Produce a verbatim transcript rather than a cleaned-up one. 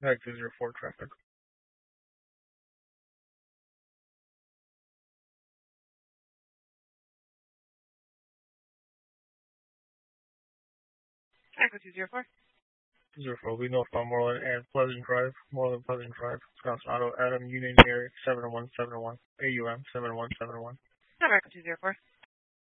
Back to zero four traffic. Echo two zero four. Zero four, we notify Moreland and Pleasant Drive, Moreland Pleasant Drive, Wisconsin Auto, Adam Union Mary seven one seven one, A U M seven one seven one. Echo two zero four.